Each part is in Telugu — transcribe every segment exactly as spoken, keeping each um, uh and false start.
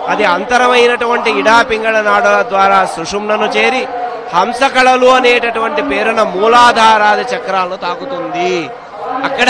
అది అంతరమైనటువంటి ఇడాపింగళ నాడుల ద్వారా సుషుమ్నను చేరి హంసకళలు అనేటటువంటి పేరున మూలాధారాది చక్రాలను తాకుతుంది. అక్కడ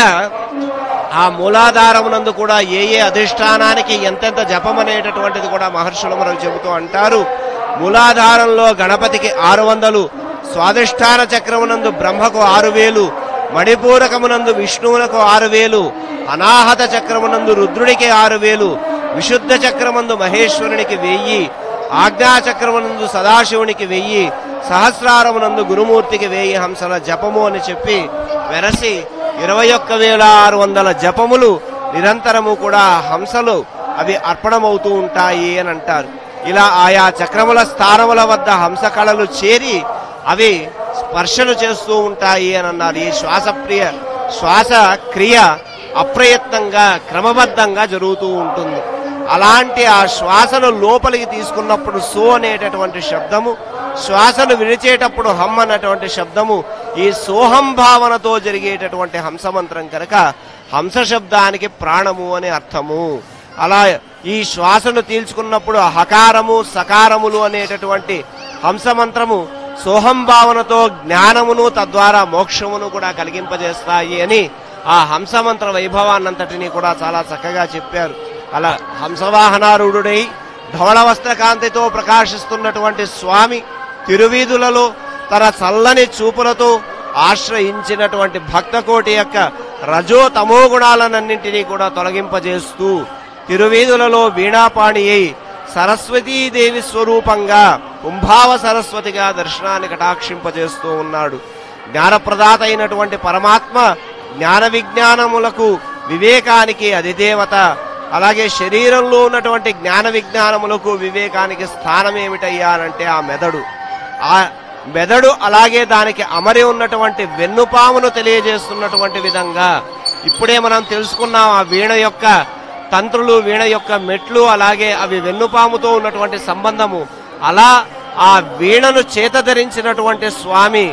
ఆ మూలాధారమునందు కూడా ఏ ఏ అధిష్టానానికి ఎంతెంత జపం అనేటటువంటిది కూడా మహర్షులు మనకు చెబుతూ అంటారు. మూలాధారంలో గణపతికి ఆరు వందలు, స్వాధిష్టాన చక్రమునందు బ్రహ్మకు ఆరు వేలు, మణిపూరకమునందు విష్ణువులకు ఆరు వేలు, అనాహత చక్రమునందు రుద్రుడికి ఆరు వేలు, విశుద్ధ చక్రమందు మహేశ్వరునికి వెయ్యి, ఆజ్ఞాచక్రమునందు సదాశివునికి వెయ్యి, సహస్రారమునందు గురుమూర్తికి వెయ్యి హంసల జపము అని చెప్పి వెరసి ఇరవై ఒక్క వేల ఆరు వందల జపములు నిరంతరము కూడా హంసలు అవి అర్పణమవుతూ ఉంటాయి అని అంటారు. ఇలా ఆయా చక్రముల స్థానముల వద్ద హంస కళలు చేరి అవి స్పర్శలు చేస్తూ ఉంటాయి అని అన్నారు. ఈ శ్వాసప్రియ శ్వాస క్రియ అప్రయత్నంగా క్రమబద్ధంగా జరుగుతూ ఉంటుంది. అలాంటి ఆ శ్వాసను లోపలికి తీసుకున్నప్పుడు సో అనేటటువంటి శబ్దము, శ్వాసను విడిచేటప్పుడు హమ్ అన్నటువంటి శబ్దము, ఈ సోహం భావనతో జరిగేటటువంటి హంసమంత్రం కనుక హంస శబ్దానికి ప్రాణము అని అర్థము. అలా ఈ శ్వాసను తీల్చుకున్నప్పుడు హకారము సకారములు అనేటటువంటి హంసమంత్రము సోహం భావనతో జ్ఞానమును తద్వారా మోక్షమును కూడా కలిగింపజేస్తాయి అని ఆ హంసమంత్ర వైభవాన్నంతటినీ కూడా చాలా చక్కగా చెప్పారు. అలా హంసవాహనారూఢుడై ధవళ వస్త్రకాంతితో ప్రకాశిస్తున్నటువంటి స్వామి తిరువీధులలో తన చల్లని చూపులతో ఆశ్రయించినటువంటి భక్తకోటి యొక్క రజో తమో గుణాలన్నింటినీ కూడా తొలగింపజేస్తూ తిరువీధులలో వీణాపాణి అయి సరస్వతీదేవి స్వరూపంగా కుంభావ సరస్వతిగా దర్శనాన్ని కటాక్షింపజేస్తూ ఉన్నాడు. జ్ఞానప్రదాత అయినటువంటి పరమాత్మ జ్ఞాన విజ్ఞానములకు వివేకానికి అధిదేవత. అలాగే శరీరంలో ఉన్నటువంటి జ్ఞాన విజ్ఞానములకు వివేకానికి స్థానం ఏమిటయ్యానంటే ఆ మెదడు. ఆ మెదడు అలాగే దానికి అమరి ఉన్నటువంటి వెన్నుపామును తెలియజేస్తున్నటువంటి విధంగా ఇప్పుడే మనం తెలుసుకున్నాం. ఆ వీణ యొక్క తంత్రులు, వీణ యొక్క మెట్లు, అలాగే అవి వెన్నుపాముతో ఉన్నటువంటి సంబంధము. అలా ఆ వీణను చేత ధరించినటువంటి స్వామి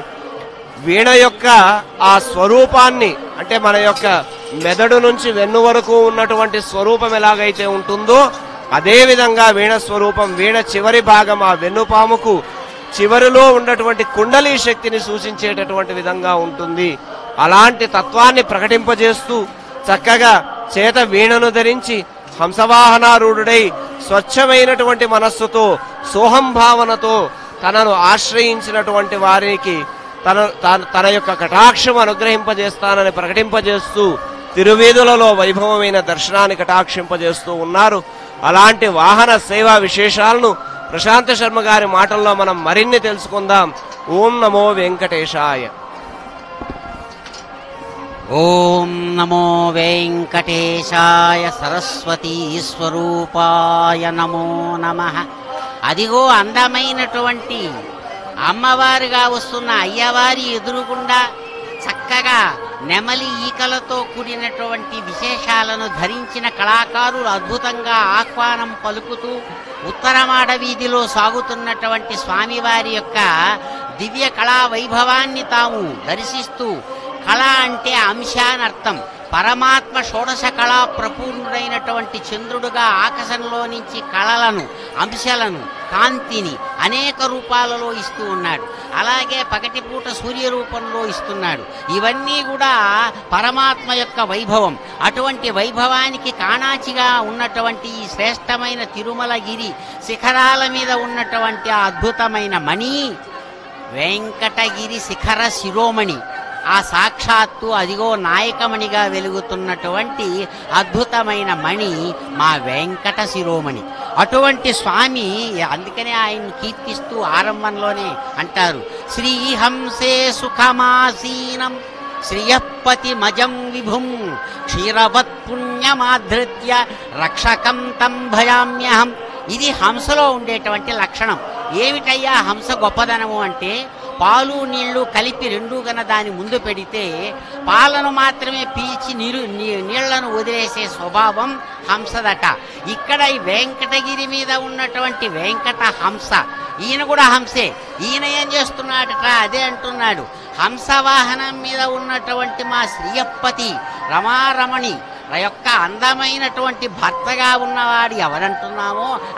వీణ యొక్క ఆ స్వరూపాన్ని, అంటే మన యొక్క మెదడు నుంచి వెన్ను వరకు ఉన్నటువంటి స్వరూపం ఎలాగైతే ఉంటుందో అదే విధంగా వీణ స్వరూపం, వీణ చివరి భాగం ఆ వెన్నుపాముకు చివరిలో ఉన్నటువంటి కుండలీ శక్తిని సూచించేటటువంటి విధంగా ఉంటుంది. అలాంటి తత్వాన్ని ప్రకటింపజేస్తూ చక్కగా చేత వీణను ధరించి హంసవాహనారూఢుడై స్వచ్ఛమైనటువంటి మనస్సుతో సోహం భావనతో తనను ఆశ్రయించినటువంటి వారికి తన తన యొక్క కటాక్షం అనుగ్రహింపజేస్తానని ప్రకటింపజేస్తూ తిరువీధులలో వైభవమైన దర్శనాన్ని కటాక్షింపజేస్తూ ఉన్నారు. అలాంటి వాహన సేవా విశేషాలను ప్రశాంత శర్మ గారి మాటల్లో మనం మరిన్ని తెలుసుకుందాం. ఓం నమో వెంకటేశాయ. ఓం నమో వెంకటేశాయ సరస్వతీ స్వరూపాయ నమో నమః. అదిగో అందమైనటువంటి అమ్మవారుగా వస్తున్న అయ్యవారి ఎదురుగుండా చక్కగా నెమలి ఈకలతో కూడినటువంటి విశేషాలను ధరించిన కళాకారులు అద్భుతంగా ఆహ్వానం పలుకుతూ ఉత్తరమాడ వీధిలో సాగుతున్నటువంటి స్వామివారి యొక్క దివ్య కళా వైభవాన్ని తాము దర్శిస్తూ, కళ అంటే అంశ అని అర్థం. పరమాత్మ షోడశ కళా ప్రపూర్ణుడైనటువంటి చంద్రుడుగా ఆకాశంలో నుంచి కళలను, అంశాలను, కాంతిని అనేక రూపాలలో ఇస్తూ ఉన్నాడు. అలాగే పగటిపూట సూర్య రూపంలో ఇస్తున్నాడు. ఇవన్నీ కూడా పరమాత్మ యొక్క వైభవం. అటువంటి వైభవానికి కాణాచిగా ఉన్నటువంటి ఈ శ్రేష్టమైన తిరుమలగిరి శిఖరాల మీద ఉన్నటువంటి ఆ అద్భుతమైన మణి వెంకటగిరి శిఖర శిరోమణి. ఆ సాక్షాత్తు అదిగో నాయకమణిగా వెలుగుతున్నటువంటి అద్భుతమైన మణి మా వెంకట శిరోమణి. అటువంటి స్వామి, అందుకనే ఆయన్ని కీర్తిస్తూ ఆరంభంలోనే అంటారు, శ్రీహంసే సుఖమాసీనం శ్రియపతి మజం విభుం క్షీరవత్ పుణ్యమాధృత్య రక్షకం తం భయామ్యహం. ఇది హంసలో ఉండేటువంటి లక్షణం. ఏమిటయ్యా హంస గొప్పదనము అంటే, పాలు నీళ్లు కలిపి రెండు గన దాని ముందు పెడితే పాలను మాత్రమే పీల్చి నీరు నీళ్లను వదిలేసే స్వభావం హంసదట. ఇక్కడ ఈ వెంకటగిరి మీద ఉన్నటువంటి వెంకట హంస, ఈయన కూడా హంసే. ఈయన ఏం చేస్తున్నాడట అదే అంటున్నాడు, హంసవాహనం మీద ఉన్నటువంటి మా శ్రీయప్పతి రమారమణి యొక్క అందమైనటువంటి భర్తగా ఉన్నవాడు ఎవరంటున్నామో